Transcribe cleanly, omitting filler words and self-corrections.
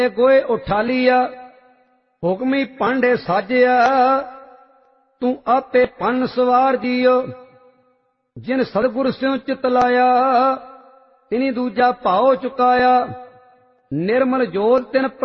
गोए उठालिया हुक्मी पांडे साजिया तू आपे पन सवार जियो जिन सतगुर स्यों चित लाया तिनी दूजा भाव चुकाया निर्मल जोत तिन